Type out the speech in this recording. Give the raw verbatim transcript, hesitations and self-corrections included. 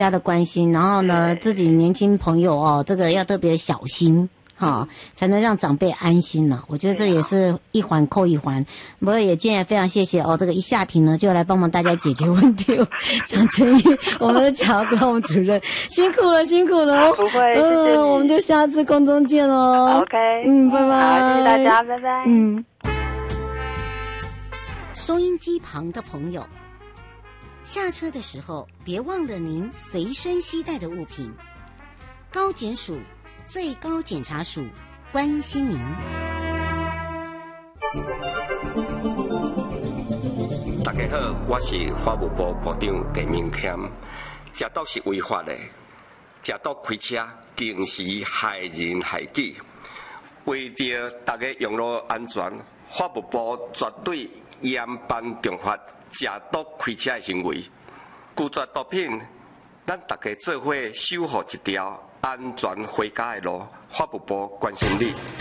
大家的关心，然后呢，自己年轻朋友哦，这个要特别小心。好，才能让长辈安心了。我觉得这也是一环扣一环。不过也今天也非常谢谢哦，这个一下庭呢就来帮忙大家解决问题。蒋成义，我们的乔跟我们主任辛苦了，辛苦了。 不会， 嗯、 谢谢你。 我们就下次空中见喽。 OK， 嗯，拜拜。 好，谢谢大家，拜拜。 嗯。收音机旁的朋友，下车的时候别忘了您随身携带的物品。高检署。最高检察署关心您。 大家好，我是法务部部长陈明谦。食毒是违法的，食毒开车更是害人害己。为着大家用路安全，法务部绝对严办重罚食毒开车的行为。拒绝毒品，咱大家做伙守护一条安全回家的路，法务部关心你。